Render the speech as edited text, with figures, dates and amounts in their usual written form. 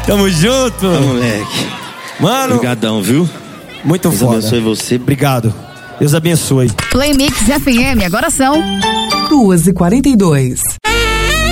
Tamo junto. Moleque. Mano. Obrigadão, viu? Muito Deus foda. abençoe você. Obrigado. Deus abençoe. Play Mix FM, agora são 2h42.